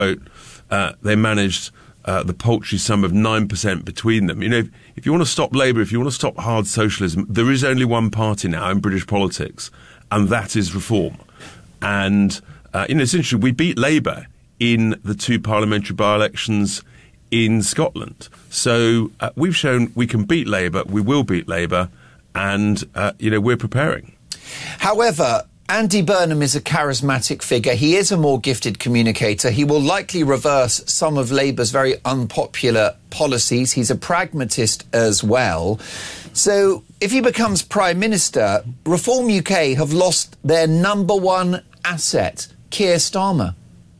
vote. They managed the paltry sum of 9% between them. You know, if you want to stop Labour, if you want to stop hard socialism, there is only one party now in British politics, and that is Reform. And, you know, it's interesting. We beat Labour in the 2 parliamentary by-elections in Scotland. So we've shown we can beat Labour, we will beat Labour, and, you know, we're preparing. However, Andy Burnham is a charismatic figure. He is a more gifted communicator. He will likely reverse some of Labour's very unpopular policies. He's a pragmatist as well. So if he becomes Prime Minister, Reform UK have lost their #1 asset, Keir Starmer.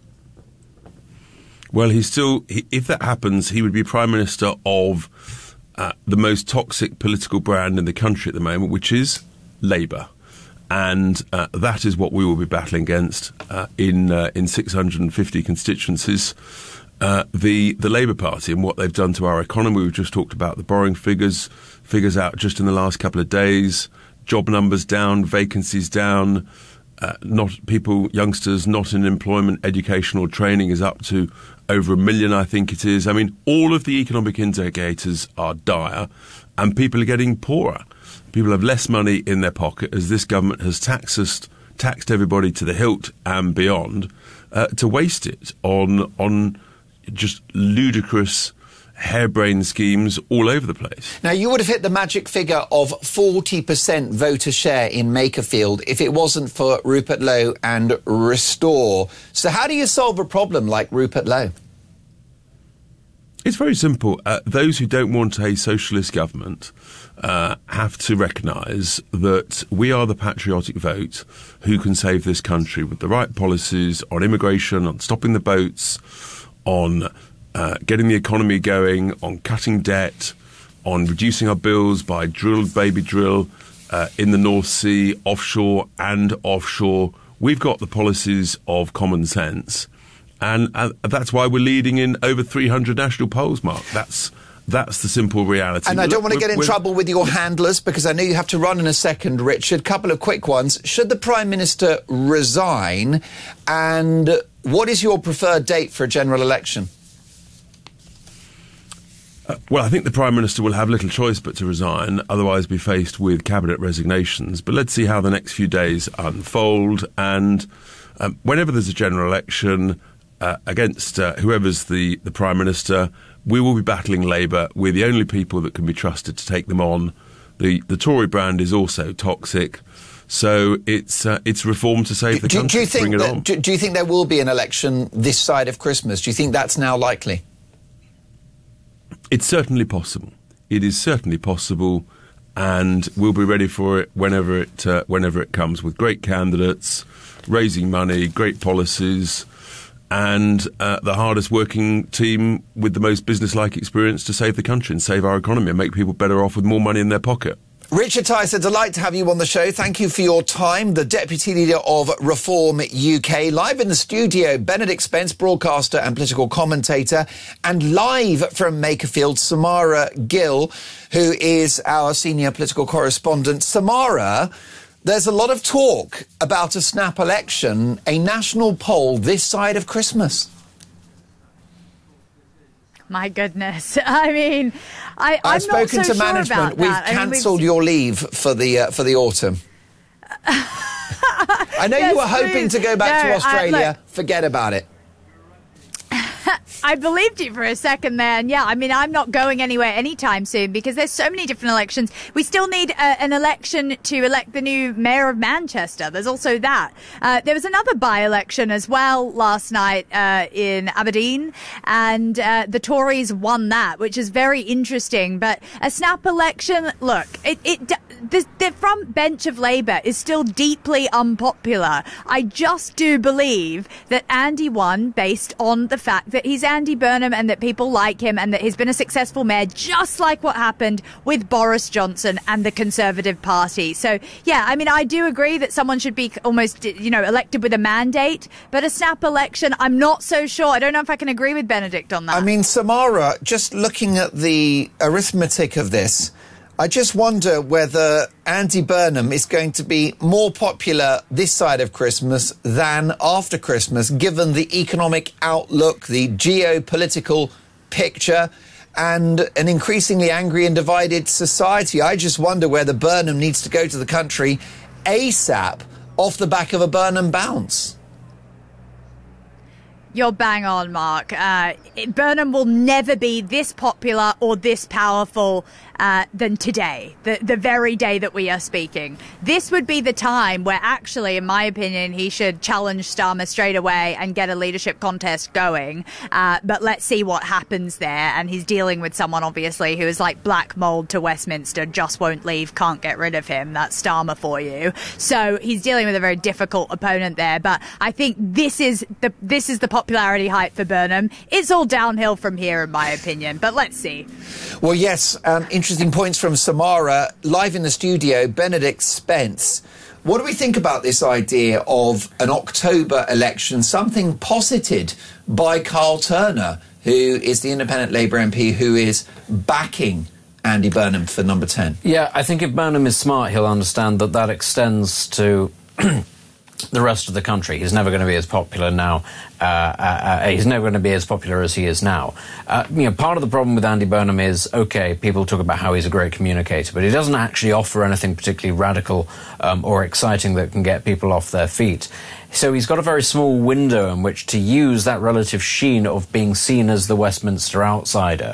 Well, if that happens, he would be Prime Minister of the most toxic political brand in the country at the moment, which is Labour. And that is what we will be battling against in 650 constituencies, the Labour Party and what they've done to our economy. We've just talked about the borrowing figures out just in the last couple of days, job numbers down, vacancies down, youngsters not in employment, educational training is up to over 1 million, I think it is. I mean, all of the economic indicators are dire and people are getting poorer. People have less money in their pocket as this government has taxed everybody to the hilt and beyond to waste it on just ludicrous harebrained schemes all over the place. Now, you would have hit the magic figure of 40% voter share in Makerfield if it wasn't for Rupert Lowe and Restore. So how do you solve a problem like Rupert Lowe? It's very simple. Those who don't want a socialist government have to recognise that we are the patriotic vote who can save this country with the right policies on immigration, on stopping the boats, on getting the economy going, on cutting debt, on reducing our bills by baby drill in the North Sea, offshore and offshore. We've got the policies of common sense. And that's why we're leading in over 300 national polls, Mark. That's the simple reality. And I don't want to get in trouble with your handlers because I know you have to run in a second, Richard. Couple of quick ones. Should the Prime Minister resign? And what is your preferred date for a general election? Well, I think the Prime Minister will have little choice but to resign, otherwise be faced with cabinet resignations. But let's see how the next few days unfold. And whenever there's a general election against whoever's the Prime Minister, we will be battling Labour. We're the only people that can be trusted to take them on. The Tory brand is also toxic. So it's Reform to save the country. Do you think there will be an election this side of Christmas? Do you think that's now likely? It's certainly possible. It is certainly possible, and we'll be ready for it whenever it comes, with great candidates, raising money, great policies, and the hardest working team with the most business-like experience to save the country and save our economy and make people better off with more money in their pocket. Richard Tice, a delight to have you on the show. Thank you for your time. The Deputy Leader of Reform UK. Live in the studio, Benedict Spence, broadcaster and political commentator. And live from Makerfield, Samara Gill, who is our senior political correspondent. Samara, there's a lot of talk about a snap election, a national poll this side of Christmas. My goodness. I mean, I've spoken to management. We've cancelled your leave for the autumn. I know you were hoping to go back to Australia. Forget about it. I believed you for a second there. And yeah, I mean, I'm not going anywhere anytime soon because there's so many different elections. We still need an election to elect the new mayor of Manchester. There's also that. There was another by-election as well last night in Aberdeen, and the Tories won that, which is very interesting. But a snap election, look, the front bench of Labour is still deeply unpopular. I just do believe that Andy won based on the fact that he's Andy Burnham and that people like him and that he's been a successful mayor, just like what happened with Boris Johnson and the Conservative Party. So, yeah, I mean, I do agree that someone should be almost, elected with a mandate, but a snap election, I'm not so sure. I don't know if I can agree with Benedict on that. I mean, Samara, just looking at the arithmetic of this, I just wonder whether Andy Burnham is going to be more popular this side of Christmas than after Christmas, given the economic outlook, the geopolitical picture, and an increasingly angry and divided society. I just wonder whether Burnham needs to go to the country ASAP off the back of a Burnham bounce. You're bang on, Mark. Burnham will never be this popular or this powerful than today, the very day that we are speaking. This would be the time where actually, in my opinion, he should challenge Starmer straight away and get a leadership contest going. But let's see what happens there. And he's dealing with someone, obviously, who is like black mold to Westminster, just won't leave, can't get rid of him. That's Starmer for you. So he's dealing with a very difficult opponent there. But I think this is the popularity hype for Burnham. It's all downhill from here, in my opinion. But let's see. Well, yes, interesting points from Samara. Live in the studio, Benedict Spence. What do we think about this idea of an October election, something posited by Carl Turner, who is the independent Labour MP who is backing Andy Burnham for number 10? Yeah, I think if Burnham is smart, he'll understand that that extends to the rest of the country. He's never going to be as popular now. He's never going to be as popular as he is now. Part of the problem with Andy Burnham is, okay, people talk about how he's a great communicator, but he doesn't actually offer anything particularly radical or exciting that can get people off their feet. So he's got a very small window in which to use that relative sheen of being seen as the Westminster outsider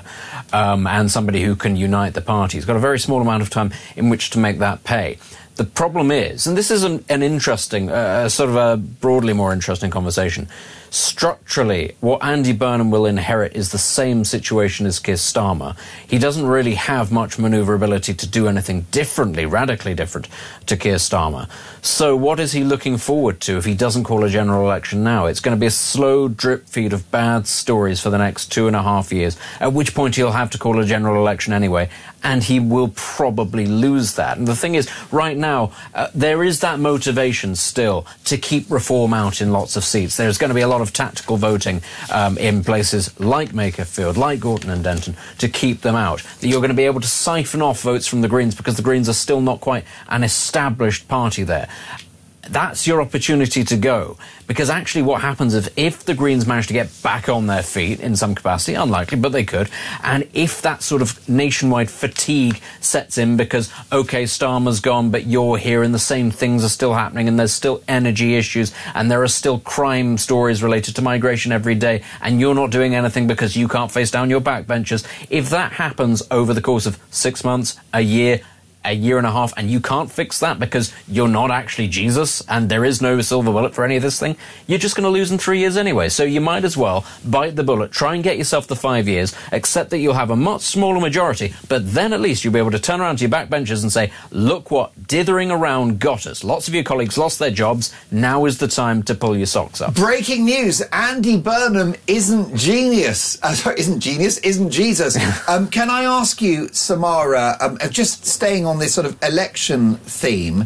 and somebody who can unite the party. He's got a very small amount of time in which to make that pay. The problem is, and this is an interesting, sort of a broadly more interesting conversation, structurally, what Andy Burnham will inherit is the same situation as Keir Starmer. He doesn't really have much manoeuvrability to do anything differently, radically different to Keir Starmer. So what is he looking forward to if he doesn't call a general election now? It's going to be a slow drip feed of bad stories for the next 2.5 years, at which point he'll have to call a general election anyway, and he will probably lose that. And the thing is, right now, there is that motivation still to keep reform out in lots of seats. There's going to be a lot of tactical voting in places like Makerfield, like Gorton and Denton, to keep them out. That you're going to be able to siphon off votes from the Greens because the Greens are still not quite an established party there. That's your opportunity to go. Because actually what happens if the Greens manage to get back on their feet in some capacity, unlikely, but they could, and if that sort of nationwide fatigue sets in because, okay, Starmer's gone, but you're here and the same things are still happening and there's still energy issues and there are still crime stories related to migration every day and you're not doing anything because you can't face down your backbenchers. If that happens over the course of 6 months, a year and a half, and you can't fix that because you're not actually Jesus and there is no silver bullet for any of this thing, you're just going to lose in 3 years anyway. So you might as well bite the bullet, try and get yourself the 5 years, accept that you'll have a much smaller majority, but then at least you'll be able to turn around to your backbenchers and say, look what dithering around got us. Lots of your colleagues lost their jobs. Now is the time to pull your socks up. Breaking news. Andy Burnham isn't genius. Isn't Jesus. Can I ask you, Samara, just staying on this sort of election theme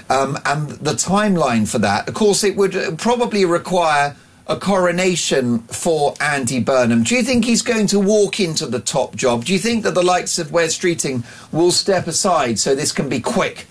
and the timeline for that. Of course, it would probably require a coronation for Andy Burnham. Do you think he's going to walk into the top job? Do you think that the likes of Wes Streeting will step aside so this can be quick?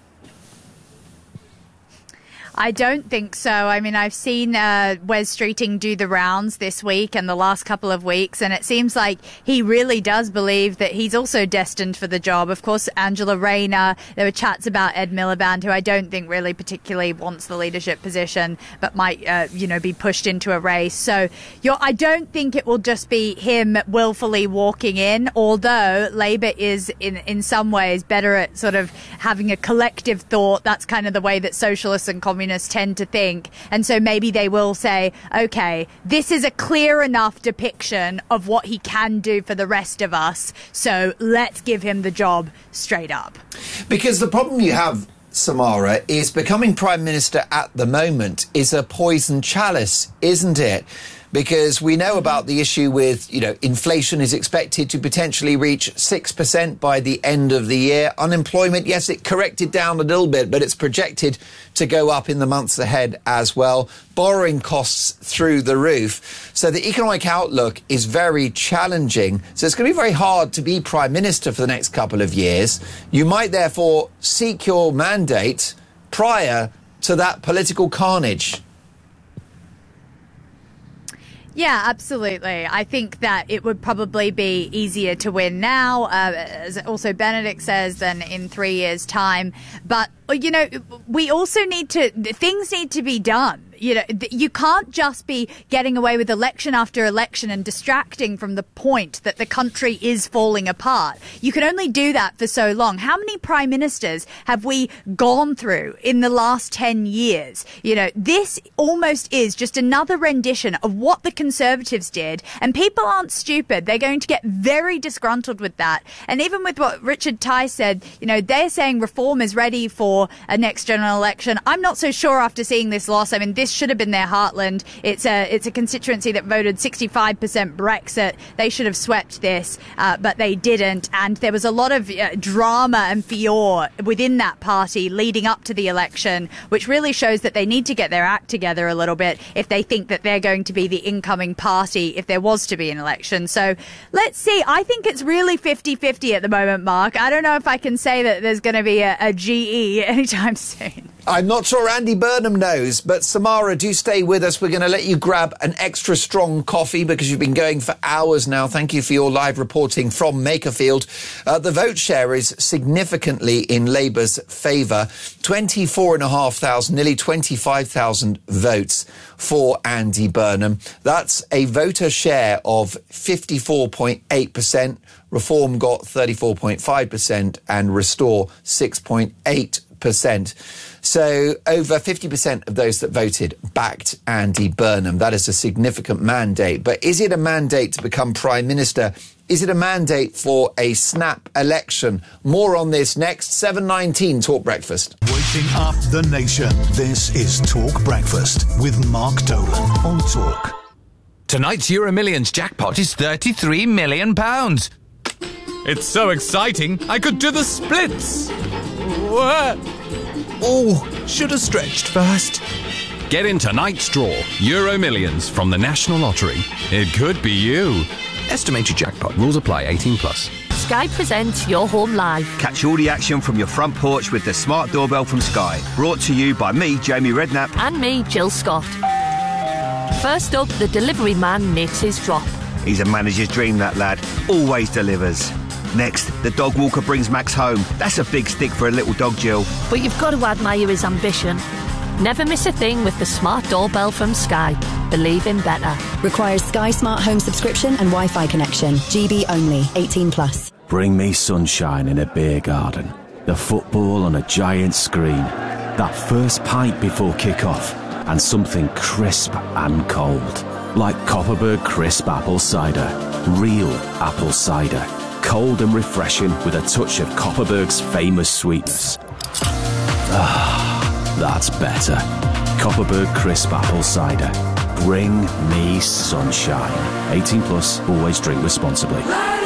I don't think so. I mean, I've seen Wes Streeting do the rounds this week and the last couple of weeks, and it seems like he really does believe that he's also destined for the job. Of course, Angela Rayner, there were chats about Ed Miliband, who I don't think really particularly wants the leadership position, but might, be pushed into a race. So I don't think it will just be him willfully walking in, although Labour is in some ways better at sort of having a collective thought. That's kind of the way that socialists and communists tend to think, and so maybe they will say, okay, this is a clear enough depiction of what he can do for the rest of us, so let's give him the job straight up. Because the problem you have, Samara, is becoming Prime Minister at the moment is a poison chalice, isn't it? because we know about the issue with, inflation is expected to potentially reach 6% by the end of the year. Unemployment, yes, it corrected down a little bit, but it's projected to go up in the months ahead as well. Borrowing costs through the roof. So the economic outlook is very challenging. So it's going to be very hard to be Prime Minister for the next couple of years. You might therefore seek your mandate prior to that political carnage. Yeah, absolutely. I think that it would probably be easier to win now, as also Benedict says, than in 3 years' time. But, we also things need to be done. You can't just be getting away with election after election and distracting from the point that the country is falling apart. You can only do that for so long. How many prime ministers have we gone through in the last 10 years? This almost is just another rendition of what the Conservatives did. And people aren't stupid. They're going to get very disgruntled with that. And even with what Richard Tice said, they're saying reform is ready for a next general election. I'm not so sure after seeing this loss. I mean, this should have been their heartland. It's a constituency that voted 65% Brexit. They should have swept this, but they didn't. And there was a lot of drama and furore within that party leading up to the election, which really shows that they need to get their act together a little bit if they think that they're going to be the incoming party if there was to be an election. So let's see. I think it's really 50-50 at the moment, Mark. I don't know if I can say that there's going to be a GE anytime soon. I'm not sure Andy Burnham knows, but Samara, do stay with us. We're going to let you grab an extra strong coffee because you've been going for hours now. Thank you for your live reporting from Makerfield. The vote share is significantly in Labour's favour. 24,500, nearly 25,000 votes for Andy Burnham. That's a voter share of 54.8%. Reform got 34.5% and Restore 6.8%. So over 50% of those that voted backed Andy Burnham. That is a significant mandate. But is it a mandate to become Prime Minister? Is it a mandate for a snap election? More on this next. 7:19 Talk Breakfast. Waking up the nation. This is Talk Breakfast with Mark Dolan on Talk. Tonight's Euro Millions jackpot is £33 million. It's so exciting, I could do the splits. What? Oh, should have stretched first. Get in tonight's draw, Euro Millions from the National Lottery. It could be you. Estimated jackpot. Rules apply. 18+. Sky presents Your Home Live. Catch all the action from your front porch with the smart doorbell from Sky. Brought to you by me, Jamie Redknapp. And me, Jill Scott. First up, the delivery man knits his drop. He's a manager's dream, that lad. Always delivers. Next, the dog walker brings Max home. That's a big stick for a little dog, Jill. But you've got to admire his ambition. Never miss a thing with the smart doorbell from Sky. Believe in better. Requires Sky Smart Home subscription and Wi-Fi connection. GB only. 18+. Bring me sunshine in a beer garden. The football on a giant screen. That first pint before kick-off. And something crisp and cold. Like Copperberg Crisp Apple Cider. Real apple cider. Cold and refreshing with a touch of Copperberg's famous sweetness. Ah, that's better. Copperberg Crisp Apple Cider. Bring me sunshine. 18+, always drink responsibly.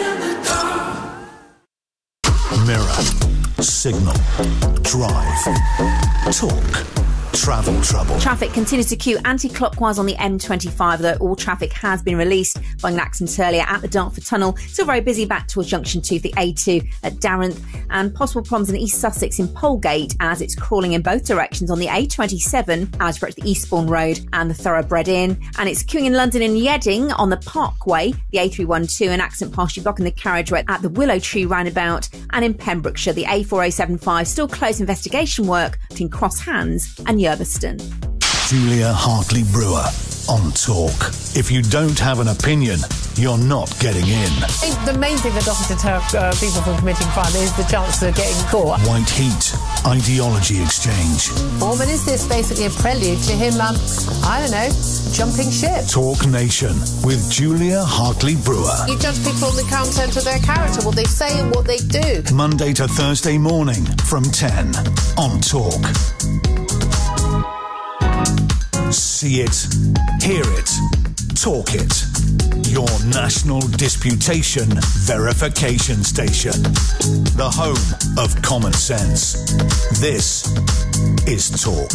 Mirror, Signal, Drive, Talk. Travel trouble. Traffic continues to queue anti-clockwise on the M25, though all traffic has been released following an accident earlier at the Dartford Tunnel. Still very busy back towards junction 2 of the A2 at Darenth, and possible problems in East Sussex in Polegate as it's crawling in both directions on the A27 as you approach the Eastbourne Road and the Thoroughbred Inn. And it's queuing in London in Yeading on the Parkway, the A312, an accident partially blocking the carriageway at the Willow Tree roundabout, and in Pembrokeshire, the A4075 still closed investigation work between Cross Hands and Yerbeston. Julia Hartley-Brewer on Talk. If you don't have an opinion, you're not getting in. The main thing that doesn't deter people from committing crime is the chance of getting caught. White Heat, ideology exchange. Or but is this basically a prelude to him, I don't know, jumping ship? Talk Nation with Julia Hartley-Brewer. You judge people on the content of their character, what they say and what they do. Monday to Thursday morning from 10 on Talk. See it, hear it, Talk It, your national disputation verification station. The home of common sense. This is Talk.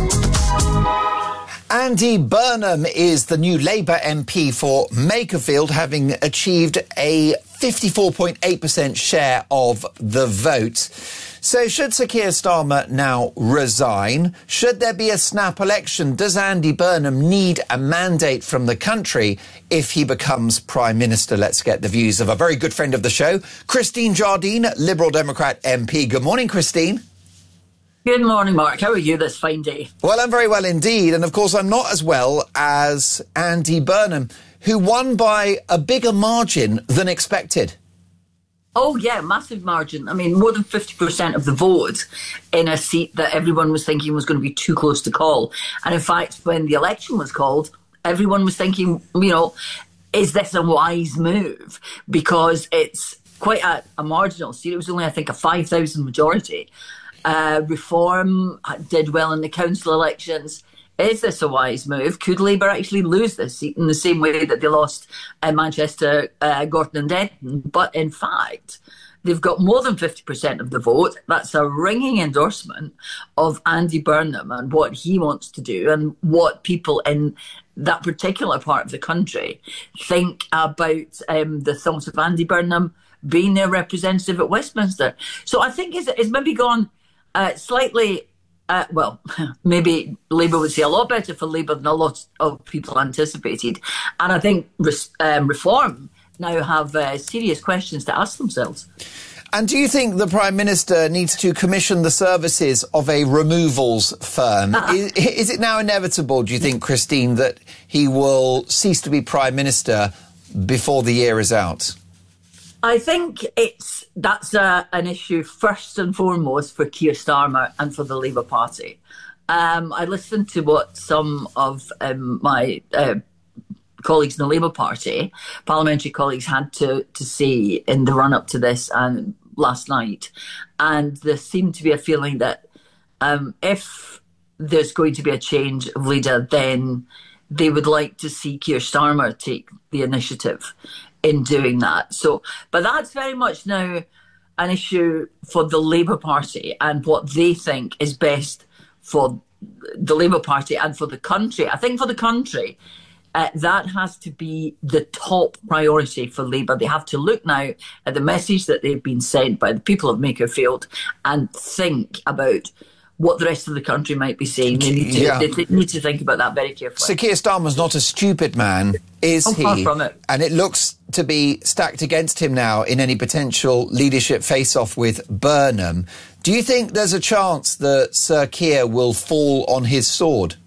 Andy Burnham is the new Labour MP for Makerfield, having achieved a 54.8% share of the vote. So should Sir Keir Starmer now resign? Should there be a snap election? Does Andy Burnham need a mandate from the country if he becomes Prime Minister? Let's get the views of a very good friend of the show, Christine Jardine, Liberal Democrat MP. Good morning, Christine. Good morning, Mark. How are you this fine day? Well, I'm very well indeed. And of course, I'm not as well as Andy Burnham, who won by a bigger margin than expected. Oh, yeah, massive margin. I mean, more than 50% of the vote in a seat that everyone was thinking was going to be too close to call. And in fact, when the election was called, everyone was thinking, you know, is this a wise move? Because it's quite a marginal seat. It was only, I think, a 5,000 majority. Reform did well in the council elections. Is this a wise move? Could Labour actually lose this seat in the same way that they lost Manchester, Gorton and Denton? But in fact, they've got more than 50% of the vote. That's a ringing endorsement of Andy Burnham and what he wants to do and what people in that particular part of the country think about the thought of Andy Burnham being their representative at Westminster. So I think it's maybe gone slightly... well, maybe Labour would say a lot better for Labour than a lot of people anticipated. And I think Reform now have serious questions to ask themselves. And do you think the Prime Minister needs to commission the services of a removals firm? Is it now inevitable, do you think, Christine, that he will cease to be Prime Minister before the year is out? I think that's an issue first and foremost for Keir Starmer and for the Labour Party. I listened to what some of my colleagues in the Labour Party, parliamentary colleagues, had to say in the run-up to this and last night. And there seemed to be a feeling that if there's going to be a change of leader, then they would like to see Keir Starmer take the initiative in doing that. So, but that's very much now an issue for the Labour Party and what they think is best for the Labour Party and for the country. I think for the country, that has to be the top priority for Labour. They have to look now at the message that they've been sent by the people of Makerfield and think about what the rest of the country might be saying. They need to think about that very carefully. Sir Keir Starmer's not a stupid man, is he? Far from it. And it looks to be stacked against him now in any potential leadership face-off with Burnham. Do you think there's a chance that Sir Keir will fall on his sword?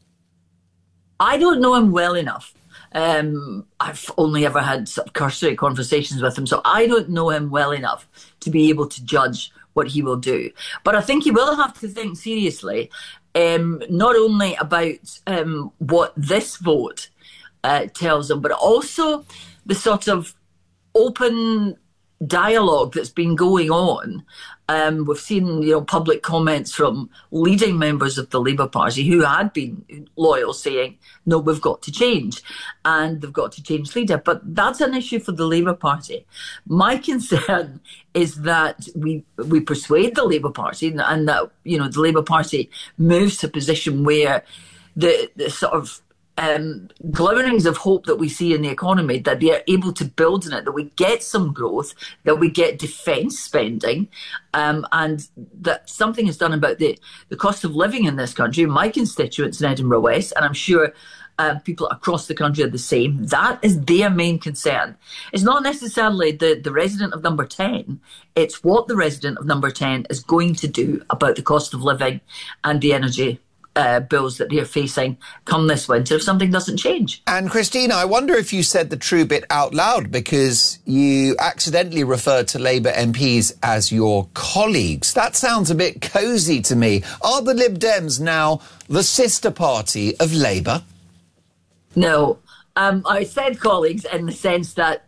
I don't know him well enough. I've only ever had sort of cursory conversations with him, so I don't know him well enough to be able to judge what he will do. But I think he will have to think seriously, not only about what this vote tells him, but also the sort of open dialogue that's been going on. We've seen, public comments from leading members of the Labour Party who had been loyal, saying, no, we've got to change, and they've got to change leader. But that's an issue for the Labour Party. My concern is that we persuade the Labour Party and that, the Labour Party moves to a position where the sort of glimmerings of hope that we see in the economy, that they are able to build on it, that we get some growth, that we get defence spending, and that something is done about the cost of living in this country. My constituents in Edinburgh West, and I'm sure people across the country are the same, that is their main concern. It's not necessarily the resident of number 10, it's what the resident of number 10 is going to do about the cost of living and the energy bills that they're facing come this winter if something doesn't change. And Christina, I wonder if you said the true bit out loud, because you accidentally referred to Labour MPs as your colleagues. That sounds a bit cosy to me. Are the Lib Dems now the sister party of Labour? No. I said colleagues in the sense that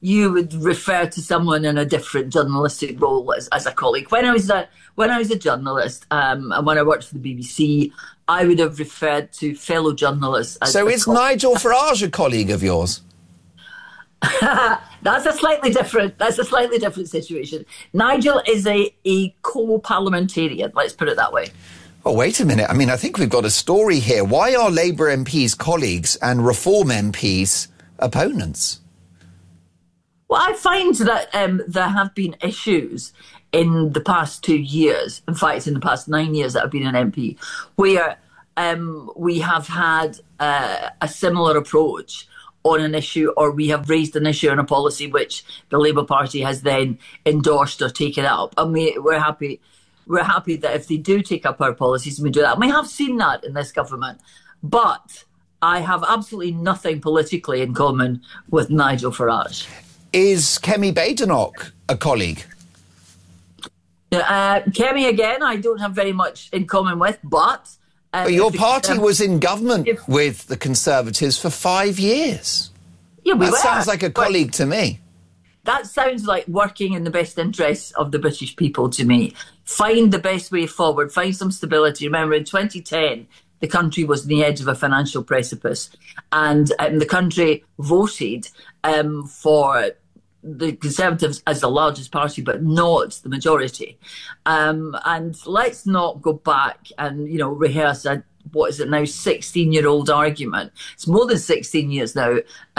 you would refer to someone in a different journalistic role as a colleague. When I was a journalist, and when I worked for the BBC, I would have referred to fellow journalists as So is Nigel Farage a colleague of yours? That's a slightly different situation. Nigel is a co-parliamentarian, let's put it that way. Oh, wait a minute. I mean, I think we've got a story here. Why are Labour MPs colleagues and Reform MPs opponents? Well, I find that there have been issues in the past 2 years, in fact, in the past 9 years that I've been an MP, where we have had a similar approach on an issue, or we have raised an issue on a policy which the Labour Party has then endorsed or taken up. And we're happy that if they do take up our policies, we do that. And we have seen that in this government. But I have absolutely nothing politically in common with Nigel Farage. Is Kemi Badenoch a colleague? Kemi, again, I don't have very much in common with, but... But your party was in government with the Conservatives for 5 years. Yeah, that sounds like a colleague to me. That sounds like working in the best interests of the British people to me. Find the best way forward, find some stability. Remember, in 2010, the country was on the edge of a financial precipice, and the country voted for the Conservatives as the largest party, but not the majority. And let's not go back and, rehearse what is it now, 16-year-old argument. It's more than 16 years now.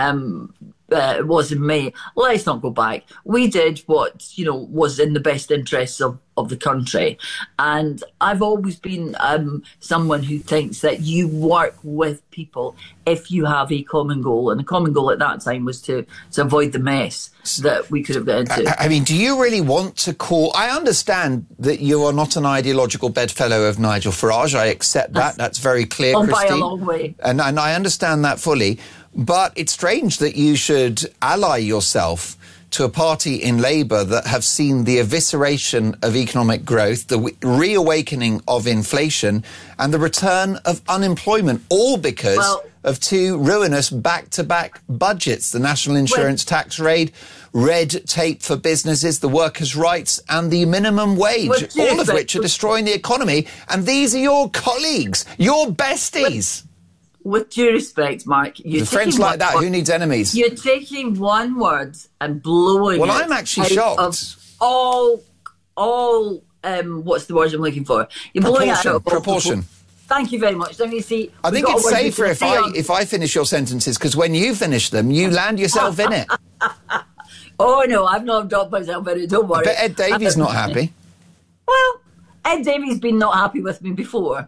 It was in May. Let's not go back. We did what, was in the best interests of the country. And I've always been someone who thinks that you work with people if you have a common goal. And the common goal at that time was to avoid the mess that we could have got into. I mean, do you really want to call... I understand that you are not an ideological bedfellow of Nigel Farage. I accept that. That's very clear, Christine. By a long way. And I understand that fully. But it's strange that you should ally yourself to a party in Labour that have seen the evisceration of economic growth, the reawakening of inflation, and the return of unemployment, all because of two ruinous back-to-back budgets, the national insurance tax raid, red tape for businesses, the workers' rights, and the minimum wage, all of which are destroying the economy. And these are your colleagues, your besties. With due respect, Mark, the friends like that, who needs enemies? You're taking one word and blowing Well, I'm actually shocked. Of all, what's the word I'm looking for? You're blowing it out of proportion. Thank you very much. Let me see. I think it's safer if I finish your sentences, because when you finish them, you land yourself in it. Oh, no, I've not dropped myself in it, don't worry. But Ed Davies not happy. Well, Ed Davies been not happy with me before.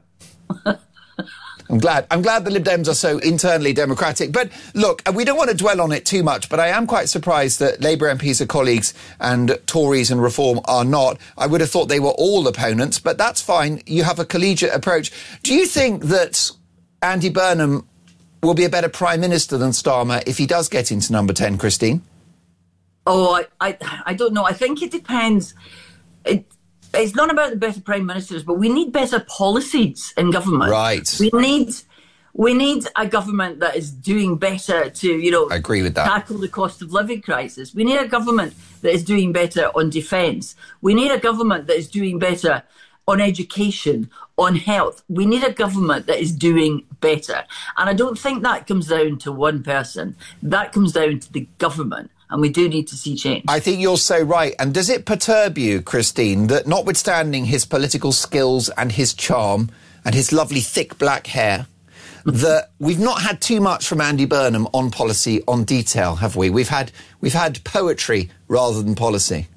I'm glad the Lib Dems are so internally democratic. But look, we don't want to dwell on it too much, but I am quite surprised that Labour MPs are colleagues and Tories and Reform are not. I would have thought they were all opponents, but that's fine. You have a collegiate approach. Do you think that Andy Burnham will be a better Prime Minister than Starmer if he does get into number 10, Christine? Oh, I don't know. I think it depends. It's not about the better prime ministers, but we need better policies in government. Right. We need a government that is doing better to, I agree with that. Tackle the cost of living crisis. We need a government that is doing better on defence. We need a government that is doing better on education, on health. We need a government that is doing better. And I don't think that comes down to one person. That comes down to the government. And we do need to see change. I think you're so right. And does it perturb you, Christine, that notwithstanding his political skills and his charm and his lovely thick black hair, that we've not had too much from Andy Burnham on policy, on detail, have we? We've had poetry rather than policy.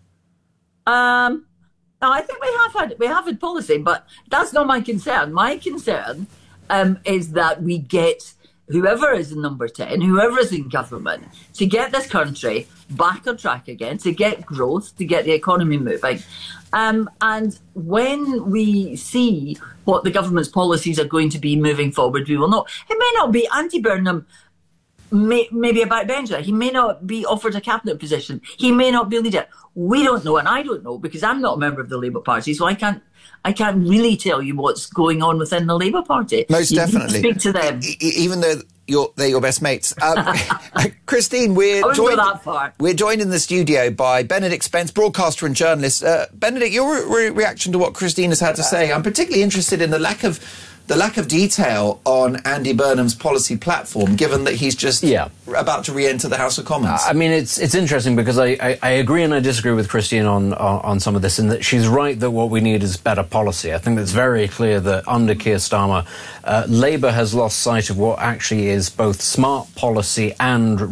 I think we have had policy, but that's not my concern. My concern is that we get whoever is in number 10, whoever is in government, to get this country back on track again, to get growth, to get the economy moving. And when we see what the government's policies are going to be moving forward, we will know. It may not be Andy Burnham, may be a backbencher. He may not be offered a cabinet position. He may not be a leader. We don't know, and I don't know, because I'm not a member of the Labour Party, so I can't really tell you what's going on within the Labour Party. Most definitely. Speak to them. Even though they're your best mates. Christine, we're joined in the studio by Benedict Spence, broadcaster and journalist. Benedict, your reaction to what Christine has had to say. I'm particularly interested in the lack of detail on Andy Burnham's policy platform, given that he's just about to re-enter the House of Commons. I mean, it's interesting because I agree and I disagree with Christine on some of this, in that she's right that what we need is better policy. I think it's very clear that under Keir Starmer, Labour has lost sight of what actually is both smart policy and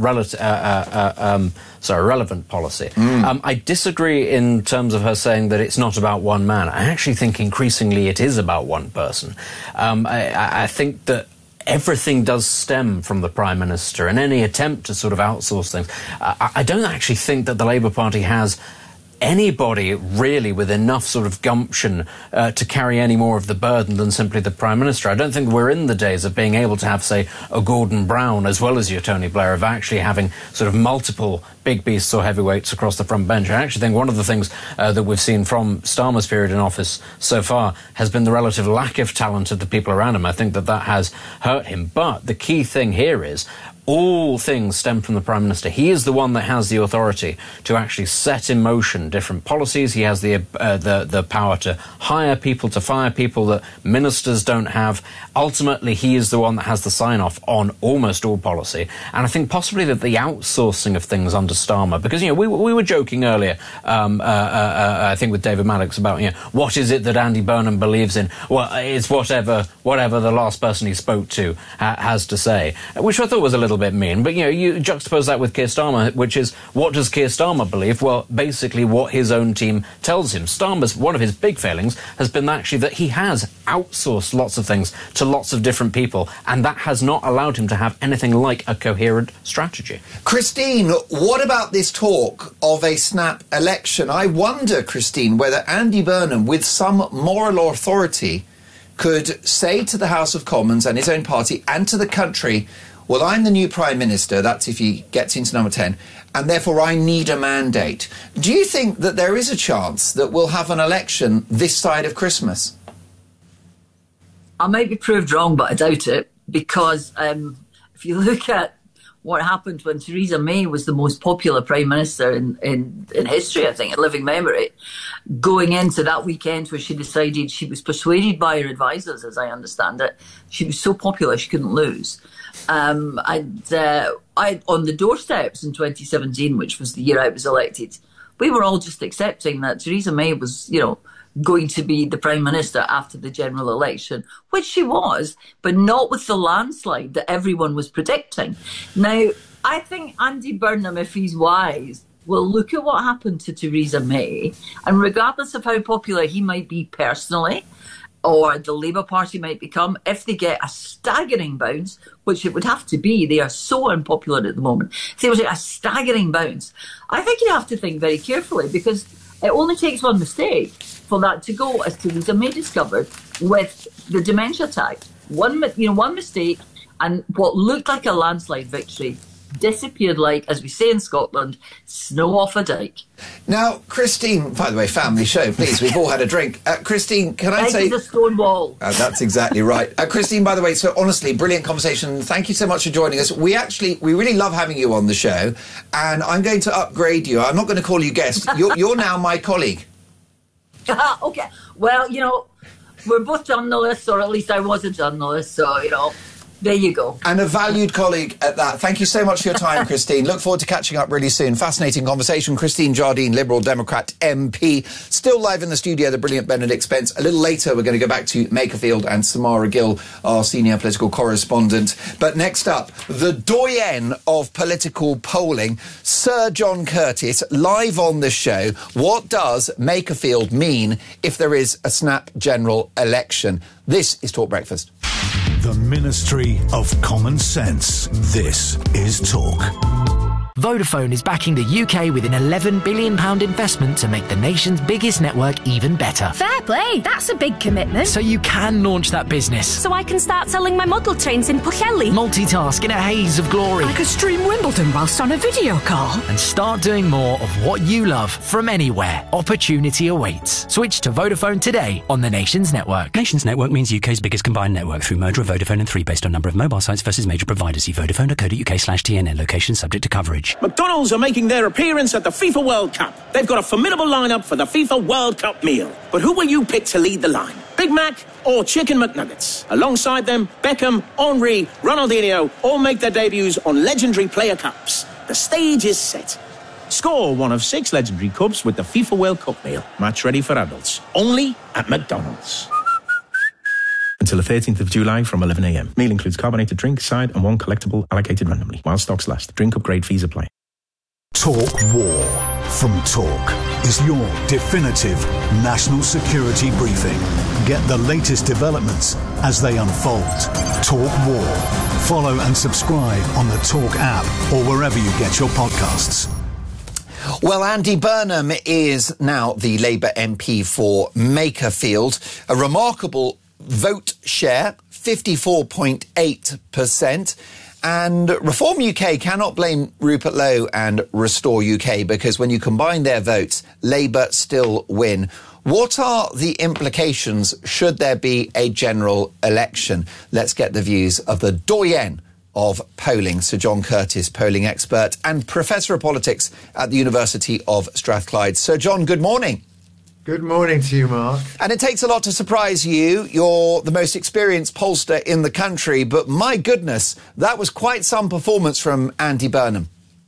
relevant policy. I disagree in terms of her saying that it's not about one man. I actually think increasingly it is about one person. I think that everything does stem from the Prime Minister, and any attempt to sort of outsource things. I don't actually think that the Labour Party has anybody really with enough sort of gumption to carry any more of the burden than simply the Prime Minister. I don't think we're in the days of being able to have, say, a Gordon Brown as well as your Tony Blair, of actually having sort of multiple big beasts or heavyweights across the front bench. I actually think one of the things that we've seen from Starmer's period in office so far has been the relative lack of talent of the people around him. I think that has hurt him. But the key thing here is all things stem from the Prime Minister. He is the one that has the authority to actually set in motion different policies. He has the power to hire people, to fire people that ministers don't have. Ultimately, he is the one that has the sign-off on almost all policy. And I think possibly that the outsourcing of things under Starmer, because, we were joking earlier, I think with David Maddox, about, what is it that Andy Burnham believes in? Well, it's whatever the last person he spoke to has to say, which I thought was a little bit mean. But, you juxtapose that with Keir Starmer, which is, what does Keir Starmer believe? Well, basically what his own team tells him. Starmer's, one of his big failings has been actually that he has outsourced lots of things to lots of different people, and that has not allowed him to have anything like a coherent strategy. Christine, what about this talk of a snap election? I wonder, Christine, whether Andy Burnham, with some moral authority, could say to the House of Commons and his own party and to the country, well, I'm the new Prime Minister, that's if he gets into number 10, and therefore I need a mandate. Do you think that there is a chance that we'll have an election this side of Christmas? I might be proved wrong, but I doubt it, because if you look at what happened when Theresa May was the most popular Prime Minister in history, I think, in living memory, going into that weekend where she decided, she was persuaded by her advisors, as I understand it, she was so popular she couldn't lose. On the doorsteps in 2017, which was the year I was elected, we were all just accepting that Theresa May was, going to be the Prime Minister after the general election, which she was, but not with the landslide that everyone was predicting. Now, I think Andy Burnham, if he's wise, will look at what happened to Theresa May, and regardless of how popular he might be personally, or the Labour Party might become, if they get a staggering bounce, which it would have to be, they are so unpopular at the moment, if they were to get a staggering bounce, I think you have to think very carefully, because it only takes one mistake for that to go, as Theresa May discovered with the dementia tax. One mistake, and what looked like a landslide victory disappeared like, as we say in Scotland, snow off a dike. Now, Christine, by the way, family show, please, we've all had a drink. Christine, can I say... Eggs is a stone wall. That's exactly right. Christine, by the way, so honestly, brilliant conversation. Thank you so much for joining us. We really love having you on the show, and I'm going to upgrade you. I'm not going to call you guest. You're now my colleague. Okay. Well, we're both journalists, or at least I was a journalist, so, there you go. And a valued colleague at that. Thank you so much for your time, Christine. Look forward to catching up really soon. Fascinating conversation. Christine Jardine, Liberal Democrat MP. Still live in the studio, the brilliant Benedict Spence. A little later, we're going to go back to Makerfield and Samara Gill, our senior political correspondent. But next up, the doyen of political polling, Sir John Curtice, live on the show. What does Makerfield mean if there is a snap general election? This is Talk Breakfast. The Ministry of Common Sense. This is Talk. Vodafone is backing the UK with an £11 billion investment to make the nation's biggest network even better. Fair play, that's a big commitment. So you can launch that business. So I can start selling my model trains in Pwllheli. Multitask in a haze of glory. I could stream Wimbledon whilst on a video call. And start doing more of what you love from anywhere. Opportunity awaits. Switch to Vodafone today on the Nations Network. Nations Network means UK's biggest combined network through merger of Vodafone and 3 based on number of mobile sites versus major providers. See vodafone.co.uk/TNN. Location subject to coverage. McDonald's are making their appearance at the FIFA World Cup. They've got a formidable lineup for the FIFA World Cup meal. But who will you pick to lead the line? Big Mac or Chicken McNuggets? Alongside them, Beckham, Henry, Ronaldinho all make their debuts on legendary player cups. The stage is set. Score one of 6 legendary cups with the FIFA World Cup meal. Match ready for adults. Only at McDonald's. Until the 13th of July from 11 a.m. Meal includes carbonated drink, side and one collectible allocated randomly. While stocks last. Drink upgrade fees apply. Talk War from Talk is your definitive national security briefing. Get the latest developments as they unfold. Talk War. Follow and subscribe on the Talk app or wherever you get your podcasts. Well, Andy Burnham is now the Labour MP for Makerfield. A remarkable vote share, 54.8%. And Reform UK cannot blame Rupert Lowe and Restore UK because when you combine their votes, Labour still win. What are the implications should there be a general election? Let's get the views of the doyen of polling, Sir John Curtis, polling expert and Professor of Politics at the University of Strathclyde. Sir John, good morning. Good morning to you, Mark. And it takes a lot to surprise you. You're the most experienced pollster in the country, but my goodness, that was quite some performance from Andy Burnham.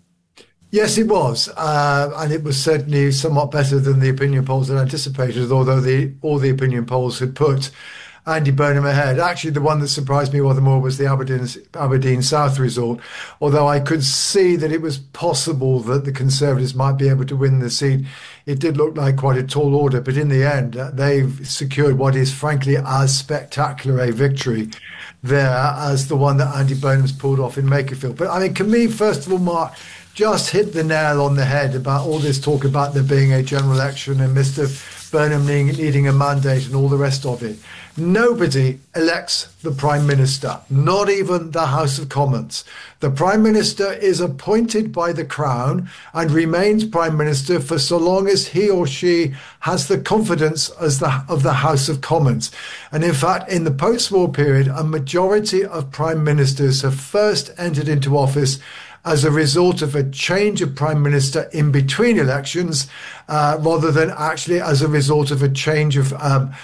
Yes, it was. And it was certainly somewhat better than the opinion polls had anticipated, although all the opinion polls had put Andy Burnham ahead. Actually, the one that surprised me rather more was the Aberdeen South result, although I could see that it was possible that the Conservatives might be able to win the seat. It did look like quite a tall order, but in the end, they've secured what is frankly as spectacular a victory there as the one that Andy Burnham's pulled off in Makerfield. But I mean, can we, first of all, Mark, just hit the nail on the head about all this talk about there being a general election and Mr. Burnham needing a mandate and all the rest of it. Nobody elects the Prime Minister, not even the House of Commons. The Prime Minister is appointed by the Crown and remains Prime Minister for so long as he or she has the confidence of the House of Commons. And in fact, in the post-war period, a majority of Prime Ministers have first entered into office as a result of a change of Prime Minister in between elections, rather than actually as a result of a change of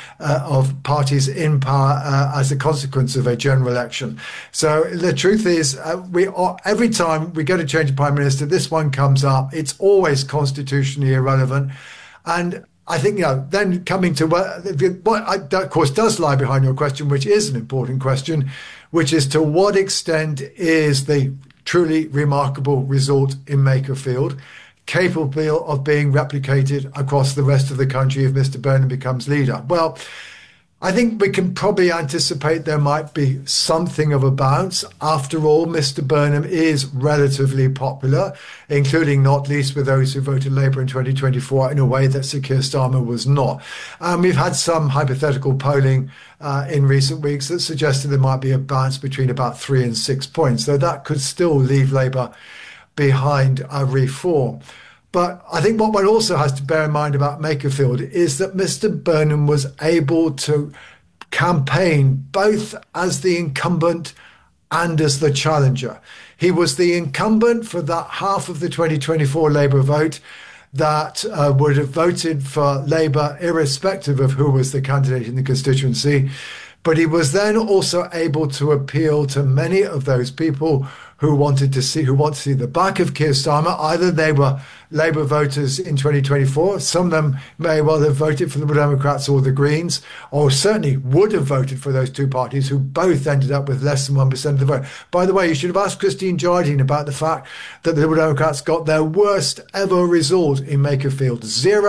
parties in power as a consequence of a general election. So the truth is, every time we get a change of Prime Minister, this one comes up. It's always constitutionally irrelevant. And I think, then coming to what of course does lie behind your question, which is an important question, which is to what extent is the truly remarkable result in Makerfield capable of being replicated across the rest of the country if Mr. Burnham becomes leader? Well, I think we can probably anticipate there might be something of a bounce. After all, Mr. Burnham is relatively popular, including not least with those who voted Labour in 2024 in a way that Sir Keir Starmer was not. We've had some hypothetical polling in recent weeks that suggested there might be a bounce between about 3 and 6 points, though that could still leave Labour behind a reform. But I think what one also has to bear in mind about Makerfield is that Mr. Burnham was able to campaign both as the incumbent and as the challenger. He was the incumbent for that half of the 2024 Labour vote that would have voted for Labour irrespective of who was the candidate in the constituency. But he was then also able to appeal to many of those people who want to see the back of Keir Starmer. Either they were Labour voters in 2024, some of them may well have voted for the Democrats or the Greens, or certainly would have voted for those two parties who both ended up with less than 1% of the vote. By the way, you should have asked Christine Jardine about the fact that the Liberal Democrats got their worst ever result in Makerfield,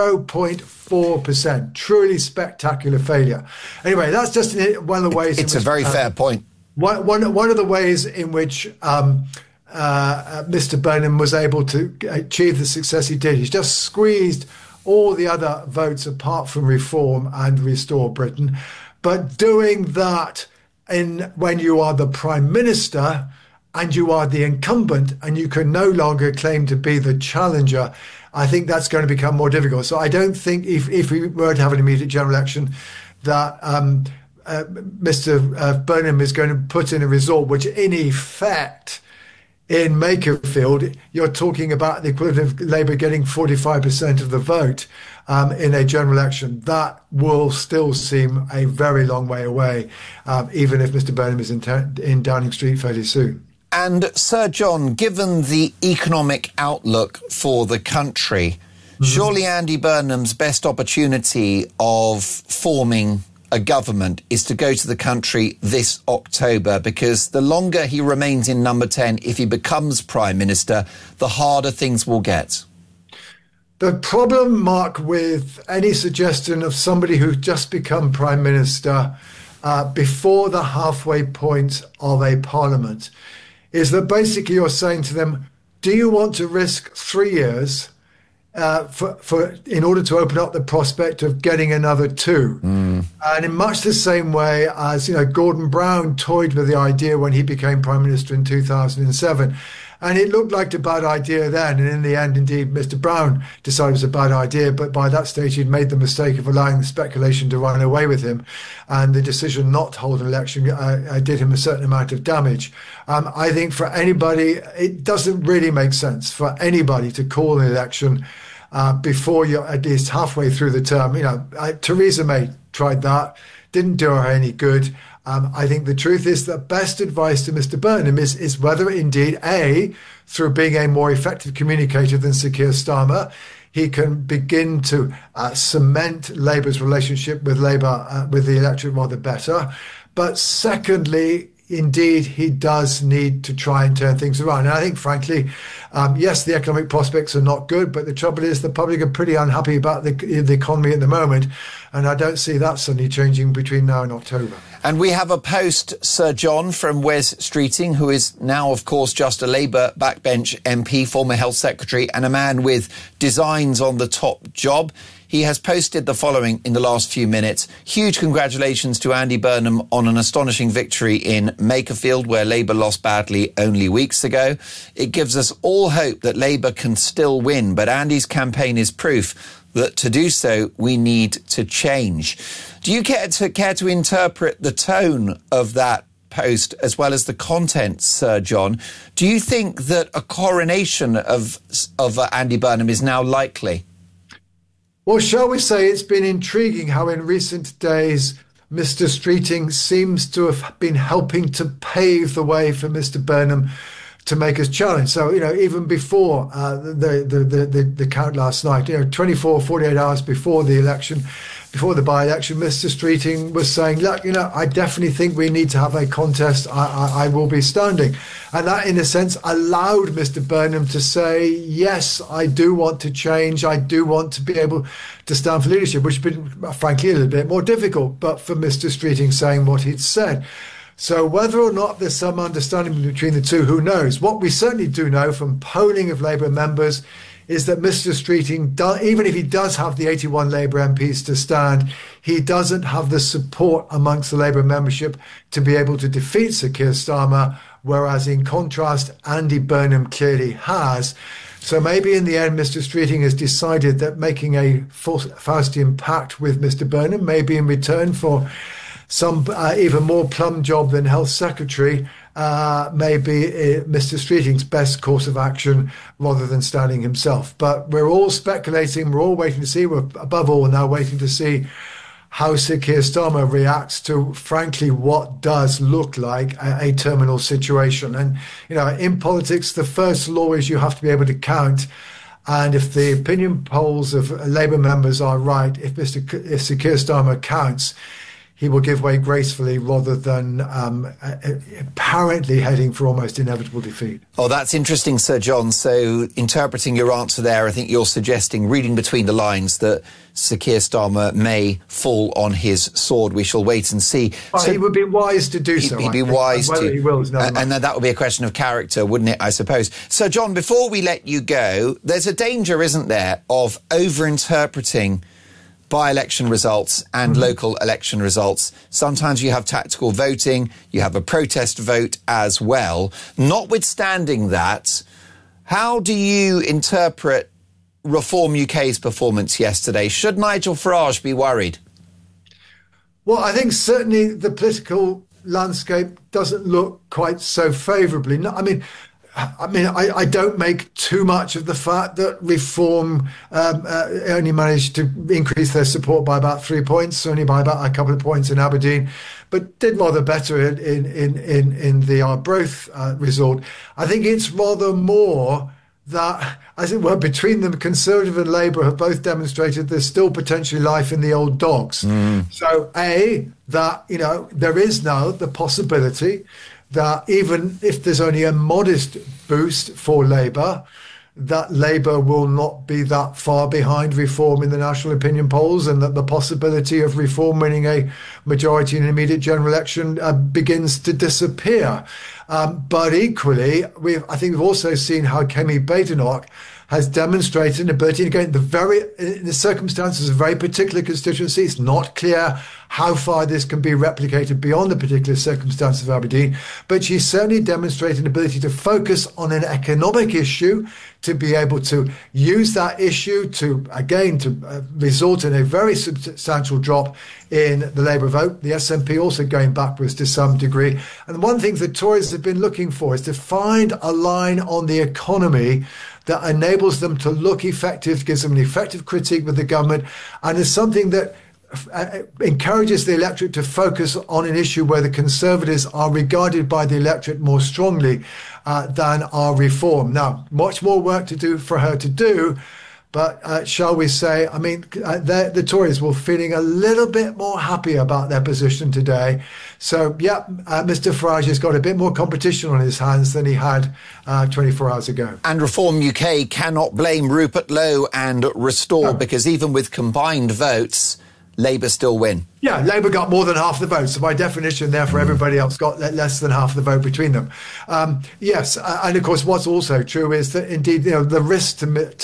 0.4%. Truly spectacular failure. Anyway, that's just one of the ways. It's a very fair point. One of the ways in which Mr. Burnham was able to achieve the success he did. He's just squeezed all the other votes apart from Reform and Restore Britain. But doing that when you are the Prime Minister and you are the incumbent and you can no longer claim to be the challenger, I think that's going to become more difficult. So I don't think if we were to have an immediate general election that Mr. Burnham is going to put in a result which in effect in Makerfield, you're talking about the equivalent of Labour getting 45% of the vote in a general election. That will still seem a very long way away, even if Mr. Burnham is in Downing Street fairly soon. And Sir John, given the economic outlook for the country, surely Andy Burnham's best opportunity of forming a government is to go to the country this October, because the longer he remains in number 10, if he becomes Prime Minister, the harder things will get. The problem, Mark, with any suggestion of somebody who's just become Prime Minister before the halfway point of a parliament is that basically you're saying to them, do you want to risk 3 years in order to open up the prospect of getting another 2? And in much the same way as, Gordon Brown toyed with the idea when he became Prime Minister in 2007. And it looked like a bad idea then. And in the end, indeed, Mr. Brown decided it was a bad idea. But by that stage, he'd made the mistake of allowing the speculation to run away with him. And the decision not to hold an election did him a certain amount of damage. I think for anybody, it doesn't really make sense for anybody to call an election before you're at least halfway through the term. Theresa May tried that, didn't do her any good. I think the truth is that best advice to Mr. Burnham is whether indeed, A, through being a more effective communicator than Sir Keir Starmer, he can begin to cement Labour's relationship with Labour, with the electorate rather better. But secondly, indeed, he does need to try and turn things around. And I think, frankly, yes, the economic prospects are not good, but the trouble is the public are pretty unhappy about the economy at the moment. And I don't see that suddenly changing between now and October. And we have a post, Sir John, from Wes Streeting, who is now, of course, just a Labour backbench MP, former Health Secretary, and a man with designs on the top job. He has posted the following in the last few minutes. Huge congratulations to Andy Burnham on an astonishing victory in Makerfield, where Labour lost badly only weeks ago. It gives us all hope that Labour can still win, but Andy's campaign is proof that to do so, we need to change. Do you care to interpret the tone of that post as well as the content, Sir John? Do you think that a coronation of Andy Burnham is now likely? Well, shall we say it's been intriguing how in recent days Mr. Streeting seems to have been helping to pave the way for Mr. Burnham to make his challenge. So, even before the count last night, 24, 48 hours before the election, before the by-election, Mr. Streeting was saying, look, I definitely think we need to have a contest. I will be standing. And that, in a sense, allowed Mr. Burnham to say, yes, I do want to change. I do want to be able to stand for leadership, which has been, frankly, a little bit more difficult. But for Mr. Streeting saying what he'd said. So whether or not there's some understanding between the two, who knows? What we certainly do know from polling of Labour members is that Mr. Streeting, even if he does have the 81 Labour MPs to stand, he doesn't have the support amongst the Labour membership to be able to defeat Sir Keir Starmer, whereas in contrast, Andy Burnham clearly has. So maybe in the end, Mr. Streeting has decided that making a Faustian pact with Mr. Burnham, maybe in return for some even more plum job than Health Secretary, may be Mr. Streeting's best course of action rather than standing himself. But we're all speculating, we're all waiting to see, we're above all now waiting to see how Sir Keir Starmer reacts to, frankly, what does look like a terminal situation. And, in politics, the first law is you have to be able to count. And if the opinion polls of Labour members are right, if Sir Keir Starmer counts, he will give way gracefully rather than apparently heading for almost inevitable defeat. Oh, that's interesting, Sir John. So, interpreting your answer there, I think you're suggesting, reading between the lines, that Sir Keir Starmer may fall on his sword. We shall wait and see. Well, so, he would be wise to do so. He'd be wise to. Whether he will is another matter. And then that would be a question of character, wouldn't it, I suppose? Sir John, before we let you go, there's a danger, isn't there, of over-interpreting by-election results and local election results. Sometimes you have tactical voting, you have a protest vote as well. Notwithstanding that, how do you interpret Reform UK's performance yesterday? Should Nigel Farage be worried? Well, I think certainly the political landscape doesn't look quite so favourably. I don't make too much of the fact that Reform only managed to increase their support by about 3 points, only by about a couple of points in Aberdeen, but did rather better in the Arbroath result. I think it's rather more that, as it were, between them, Conservative and Labour have both demonstrated there's still potentially life in the old dogs. So, that, there is now the possibility that even if there's only a modest boost for Labour, that Labour will not be that far behind Reform in the national opinion polls, and that the possibility of Reform winning a majority in an immediate general election begins to disappear. But equally, I think we've also seen how Kemi Badenoch has demonstrated an ability, again, in the circumstances of a very particular constituency. It's not clear how far this can be replicated beyond the particular circumstances of Aberdeen, but she's certainly demonstrated an ability to focus on an economic issue, to be able to use that issue to result in a very substantial drop in the Labour vote. The SNP also going backwards to some degree. And one thing the Tories have been looking for is to find a line on the economy that enables them to look effective, gives them an effective critique with the government, and is something that encourages the electorate to focus on an issue where the Conservatives are regarded by the electorate more strongly than are Reform. Now, much more work to do for her to do, but shall we say, the Tories were feeling a little bit more happy about their position today. So, Mr Farage has got a bit more competition on his hands than he had 24 hours ago. And Reform UK cannot blame Rupert Lowe and Restore, because even with combined votes, Labour still win. Yeah, Labour got more than half the vote. So by definition, therefore, everybody else got less than half the vote between them. Yes, and of course, what's also true is that indeed, the risk to